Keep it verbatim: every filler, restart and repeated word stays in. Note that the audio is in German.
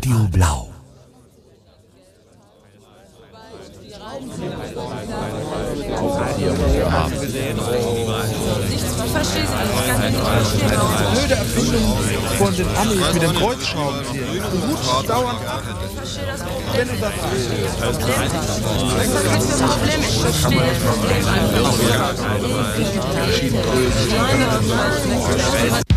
Radio Blau. Blöde Erfindung von den Amis mit dem Kreuzschraubenzieher. Du rutschst dauernd ab, wenn du das willst. Was ist das Problem? Ich verstehe das Problem einfach.